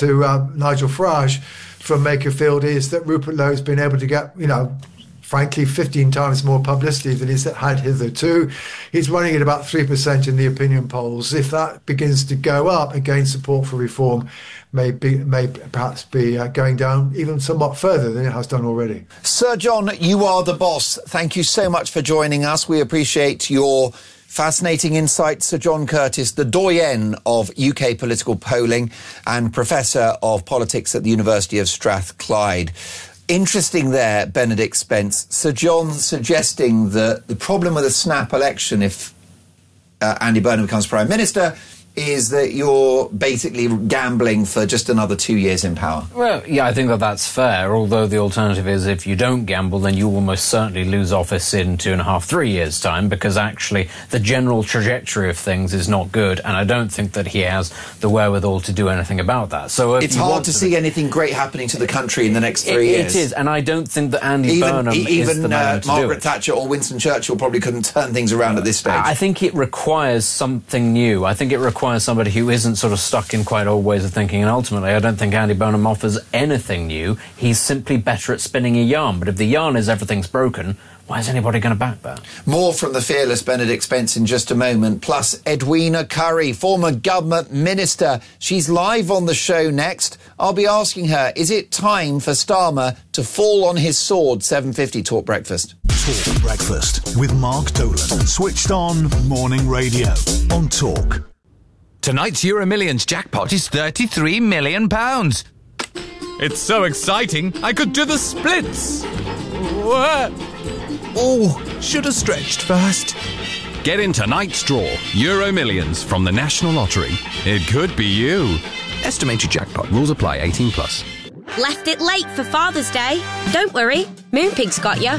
Nigel Farage from Makerfield is that Rupert Lowe has been able to get, frankly, 15 times more publicity than he's had hitherto. He's running at about 3% in the opinion polls. If that begins to go up, again, support for Reform may perhaps be going down even somewhat further than it has done already. Sir John, you are the boss. Thank you so much for joining us. We appreciate your fascinating insights. Sir John Curtice, the doyen of UK political polling and Professor of Politics at the University of Strathclyde. Interesting there, Benedict Spence. Sir John suggesting that the problem with a snap election, if Andy Burnham becomes Prime Minister, is that you're basically gambling for just another 2 years in power. Well, yeah, I think that's fair, although the alternative is if you don't gamble, then you will most certainly lose office in 2.5, 3 years' time, because actually the general trajectory of things is not good, and I don't think that he has the wherewithal to do anything about that. So it's hard to see anything great happening to the country in the next 3 years. It is, and I don't think that Andy Burnham is the man to do it. Margaret Thatcher or Winston Churchill probably couldn't turn things around at this stage. I think it requires something new. I think it requires somebody who isn't sort of stuck in quite old ways of thinking, and ultimately I don't think Andy Burnham offers anything new. He's simply better at spinning a yarn, but if the yarn is everything's broken, why is anybody going to back that? More from the fearless Benedict Spence in just a moment, plus Edwina Currie, former government minister. She's live on the show next. I'll be asking her, is it time for Starmer to fall on his sword? 7:50 Talk Breakfast. Talk Breakfast with Mark Dolan. Switched on morning radio on Talk. Tonight's Euro Millions jackpot is £33 million. It's so exciting, I could do the splits. Oh, should have stretched first. Get in tonight's draw, Euro Millions from the National Lottery. It could be you. Estimated jackpot. Rules apply. 18+. Left it late for Father's Day? Don't worry, Moonpig's got you.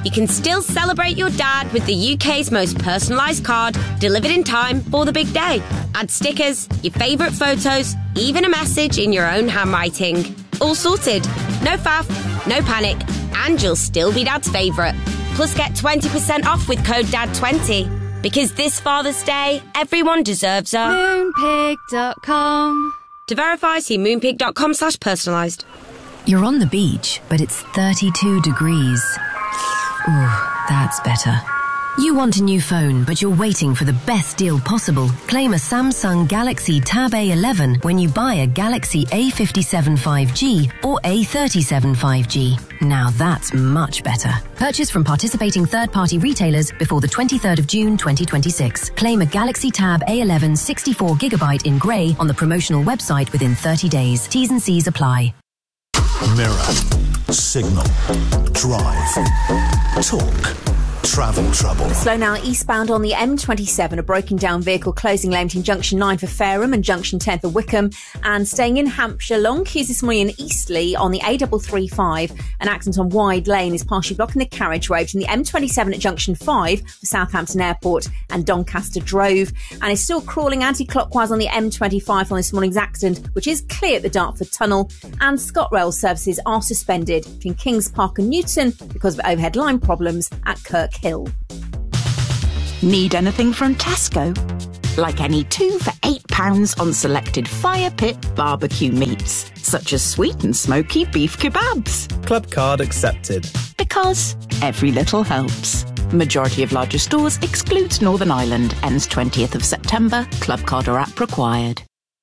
you can still celebrate your dad with the UK's most personalised card delivered in time for the big day. Add stickers, your favourite photos, even a message in your own handwriting. All sorted. No faff, no panic, and you'll still be Dad's favourite. Plus get 20% off with code DAD20. Because this Father's Day, everyone deserves a... Moonpig.com. To verify, see moonpig.com/personalised. You're on the beach, but it's 32 degrees. Ooh, that's better. You want a new phone, but you're waiting for the best deal possible. Claim a Samsung Galaxy Tab A11 when you buy a Galaxy A57 5G or A37 5G. Now that's much better. Purchase from participating third-party retailers before the 23rd of June 2026. Claim a Galaxy Tab A11 64GB in grey on the promotional website within 30 days. T's and C's apply. Mirror, Signal, Drive, Talk. Travel trouble. Slow now eastbound on the M27, a broken down vehicle closing lane between Junction 9 for Fareham and Junction 10 for Wickham. And staying in Hampshire, long queues this morning in Eastleigh on the A335. An accident on Wide Lane is partially blocking the carriageway between the M27 at Junction 5 for Southampton Airport and Doncaster Drove. And is still crawling anti-clockwise on the M25 on this morning's accident, which is clear at the Dartford Tunnel. And ScotRail services are suspended between Kings Park and Newton because of overhead line problems at Kirk Hill. Need anything from Tesco? Like any 2 for £8 on selected Fire Pit barbecue meats, such as sweet and smoky beef kebabs. Club card accepted. Because every little helps. Majority of larger stores excludes Northern Ireland. Ends 20th of September. Club card or app required.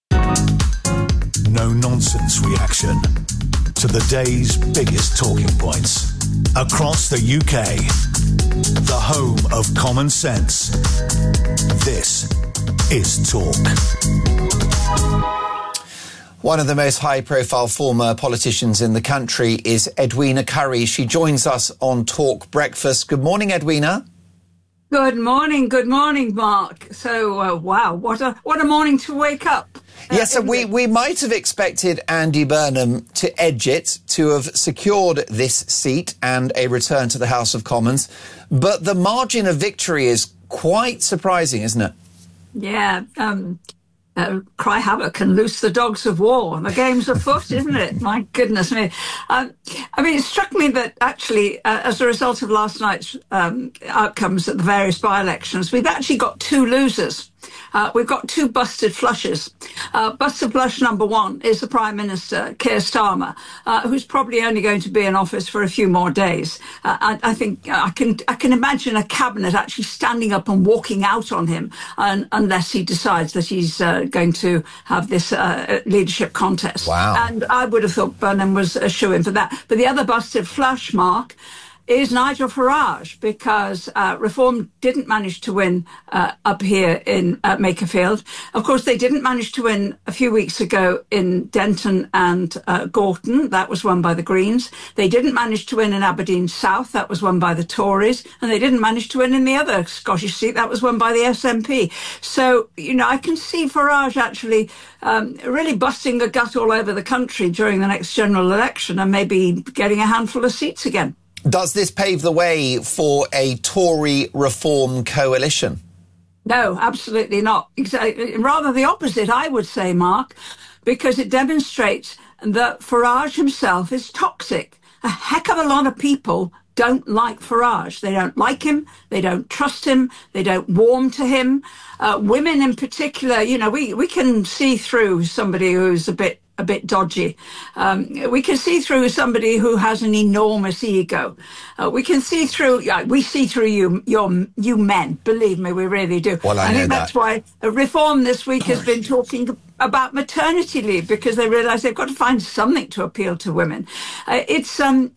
No nonsense reaction to the day's biggest talking points. Across the UK, the home of common sense. This is Talk. One of the most high-profile former politicians in the country is Edwina Currie. She joins us on Talk Breakfast. Good morning, Edwina. Good morning, Mark. So, wow, what a morning to wake up. Yes, so we might have expected Andy Burnham to edge it, to have secured this seat and a return to the House of Commons, but the margin of victory is quite surprising, isn't it? Yeah, cry havoc and loose the dogs of war. The game's afoot, isn't it? My goodness me. I mean, it struck me that actually, as a result of last night's outcomes at the various by-elections, we've actually got two losers. We've got two busted flushes. Busted flush number one is the Prime Minister, Keir Starmer, who's probably only going to be in office for a few more days. I think I can imagine a cabinet actually standing up and walking out on him unless he decides that he's going to have this leadership contest. Wow. And I would have thought Burnham was a shoo-in for that. But the other busted flush, Mark, is Nigel Farage, because Reform didn't manage to win up here in Makerfield. Of course, they didn't manage to win a few weeks ago in Denton and Gorton. That was won by the Greens. They didn't manage to win in Aberdeen South. That was won by the Tories. And they didn't manage to win in the other Scottish seat. That was won by the SNP. So, you know, I can see Farage actually really busting a gut all over the country during the next general election and maybe getting a handful of seats again. Does this pave the way for a Tory Reform coalition? No, absolutely not. Rather the opposite, I would say, Mark, because it demonstrates that Farage himself is toxic. A heck of a lot of people don't like Farage. They don't like him. They don't trust him. They don't warm to him. Women in particular, you know, we can see through somebody who's a bit dodgy. We can see through somebody who has an enormous ego. We can see through, we see through you men. Believe me, we really do. Well, I think that's why Reform this week has been talking about maternity leave, because they realise they've got to find something to appeal to women. It's an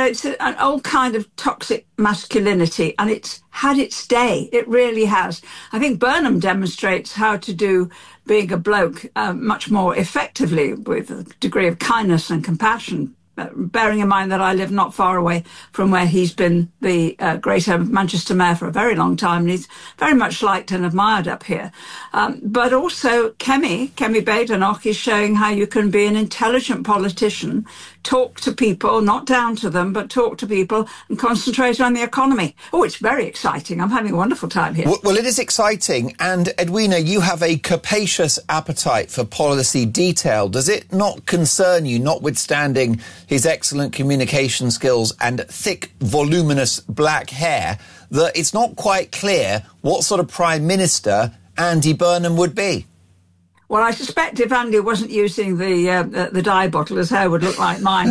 old kind of toxic masculinity, and it's had its day. It really has. I think Burnham demonstrates how to do being a bloke much more effectively, with a degree of kindness and compassion. bearing in mind that I live not far away from where he's been the Greater Manchester Mayor for a very long time, and he's very much liked and admired up here. But also Kemi Badenoch is showing how you can be an intelligent politician, talk to people, not down to them, but talk to people and concentrate on the economy. Oh, it's very exciting. I'm having a wonderful time here. Well, it is exciting. And Edwina, you have a capacious appetite for policy detail. Does it not concern you, notwithstanding his excellent communication skills and thick, voluminous black hair, that it's not quite clear what sort of Prime Minister Andy Burnham would be? Well, I suspect if Andy wasn't using the dye bottle, his hair would look like mine.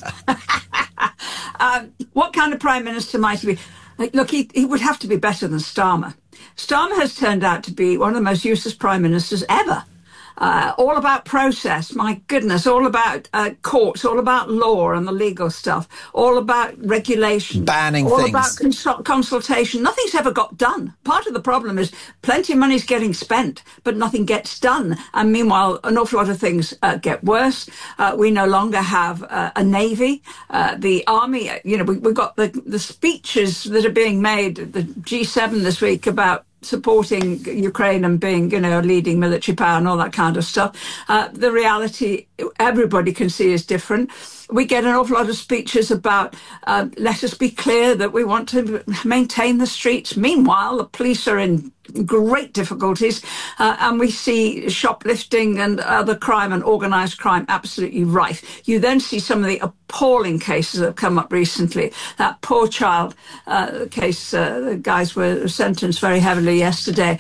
What kind of Prime Minister might he be? Look, he would have to be better than Starmer. Starmer has turned out to be one of the most useless Prime Ministers ever. All about process, my goodness, all about courts, all about law and the legal stuff, all about regulation, banning all things, about consultation. Nothing's ever got done. Part of the problem is plenty of money's getting spent, but nothing gets done. And meanwhile, an awful lot of things get worse. We no longer have a navy, the army. We've got the speeches that are being made at the G7 this week about supporting Ukraine and being, a leading military power and all that kind of stuff. The reality, everybody can see, is different. We get an awful lot of speeches about, let us be clear that we want to maintain the streets. Meanwhile, the police are in great difficulties, and we see shoplifting and other crime and organised crime absolutely rife. You then see some of the appalling cases that have come up recently. That poor child case, the guys were sentenced very heavily yesterday,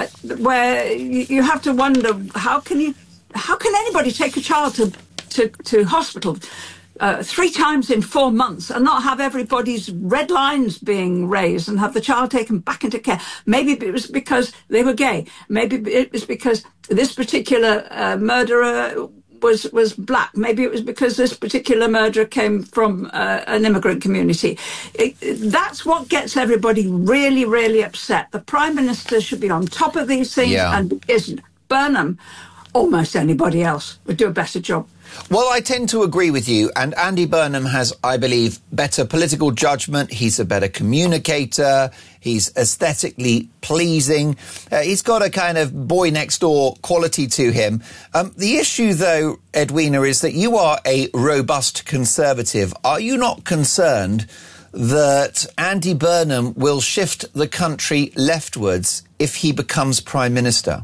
where you have to wonder, how can anybody take a child to hospital 3 times in 4 months and not have everybody's red lines being raised and have the child taken back into care? Maybe it was because they were gay. Maybe it was because this particular murderer was black. Maybe it was because this particular murderer came from an immigrant community. That's what gets everybody really, really upset. The Prime Minister should be on top of these things, and isn't. Burnham, almost anybody else, would do a better job. Well, I tend to agree with you, and Andy Burnham has, I believe, better political judgment. He's a better communicator. He's aesthetically pleasing. He's got a kind of boy-next-door quality to him. The issue, though, Edwina, is that you are a robust Conservative. Are you not concerned that Andy Burnham will shift the country leftwards if he becomes Prime Minister?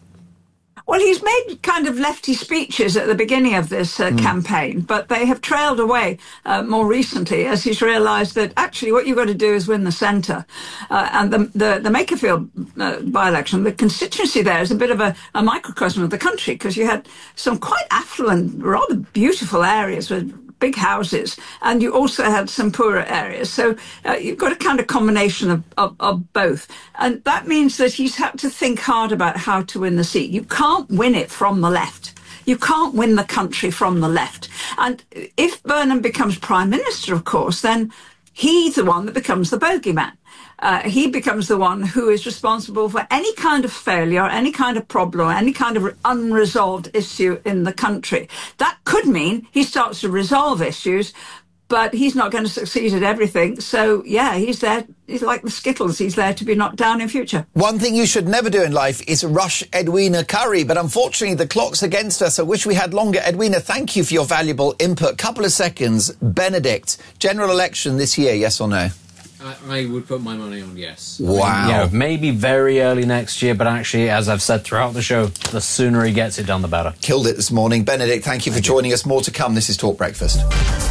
Well, he's made kind of lefty speeches at the beginning of this campaign, but they have trailed away more recently as he's realised that actually what you've got to do is win the centre. And the Makerfield by-election, the constituency there is a bit of a microcosm of the country, because you had some quite affluent, rather beautiful areas with big houses, and you also had some poorer areas. So you've got a kind of combination of both. And that means that he's had to think hard about how to win the seat. You can't win it from the left. You can't win the country from the left. And if Burnham becomes Prime Minister, of course, then he's the one that becomes the bogeyman. He becomes the one who is responsible for any kind of failure, any kind of problem, any kind of unresolved issue in the country. That could mean he starts to resolve issues, but he's not going to succeed at everything. So, yeah, he's there. He's like the Skittles. He's there to be knocked down in future. One thing you should never do in life is rush Edwina Currie, but unfortunately the clock's against us. I wish we had longer. Edwina, thank you for your valuable input. Couple of seconds. Benedict, general election this year, yes or no? I would put my money on yes. Wow. Maybe very early next year, but actually, as I've said throughout the show, the sooner he gets it done, the better. Killed it this morning. Benedict, thank you for joining us. More to come. This is Talk Breakfast.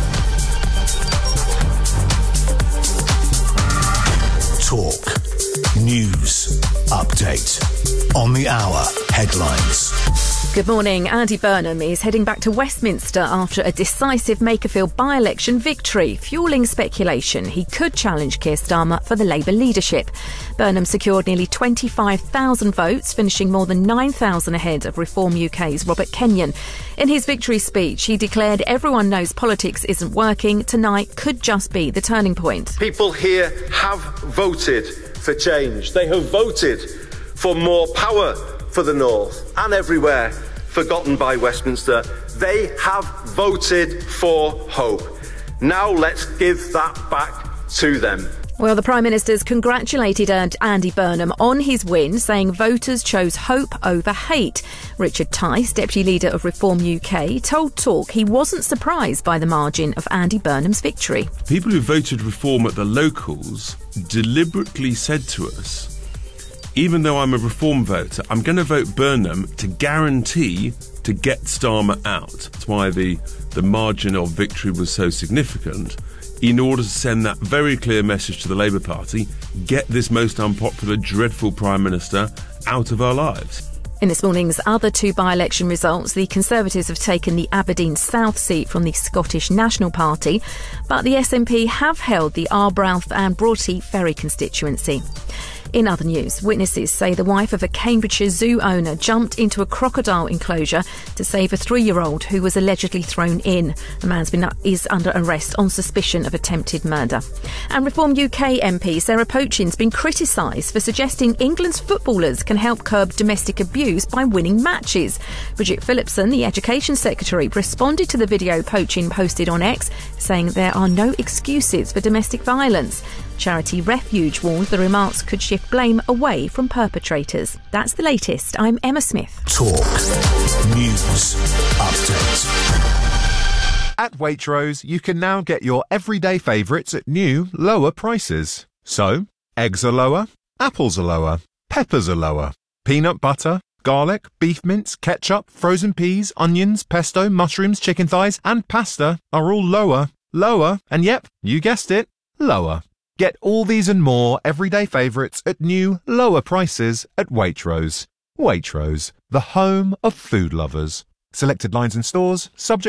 Talk. News. Update. On the hour. Headlines. Good morning. Andy Burnham is heading back to Westminster after a decisive Makerfield by-election victory, fuelling speculation he could challenge Keir Starmer for the Labour leadership. Burnham secured nearly 25,000 votes, finishing more than 9,000 ahead of Reform UK's Robert Kenyon. In his victory speech, he declared everyone knows politics isn't working. Tonight could just be the turning point. People here have voted for change. They have voted for more power for the North and everywhere forgotten by Westminster. They have voted for hope. Now let's give that back to them. Well, the Prime Minister's congratulated Andy Burnham on his win, saying voters chose hope over hate. Richard Tice, Deputy Leader of Reform UK, told Talk he wasn't surprised by the margin of Andy Burnham's victory. People who voted Reform at the locals deliberately said to us, even though I'm a Reform voter, I'm going to vote Burnham to guarantee to get Starmer out. That's why the margin of victory was so significant, in order to send that very clear message to the Labour Party, get this most unpopular, dreadful Prime Minister out of our lives. In this morning's other two by-election results, the Conservatives have taken the Aberdeen South seat from the Scottish National Party, but the SNP have held the Arbroath and Broughty Ferry constituency. In other news, witnesses say the wife of a Cambridgeshire zoo owner jumped into a crocodile enclosure to save a 3-year-old who was allegedly thrown in. The man is under arrest on suspicion of attempted murder. And Reform UK MP Sarah Pochin's been criticised for suggesting England's footballers can help curb domestic abuse by winning matches. Bridget Phillipson, the Education Secretary, responded to the video Pochin posted on X, saying there are no excuses for domestic violence. Charity Refuge warned the remarks could shift blame away from perpetrators. That's the latest. I'm Emma Smith. Talk News Update. At Waitrose, you can now get your everyday favourites at new, lower prices. So, eggs are lower, apples are lower, peppers are lower, peanut butter, garlic, beef mince, ketchup, frozen peas, onions, pesto, mushrooms, chicken thighs and pasta are all lower, and yep, you guessed it, lower. Get all these and more everyday favourites at new, lower prices at Waitrose. Waitrose, the home of food lovers. Selected lines and stores, subject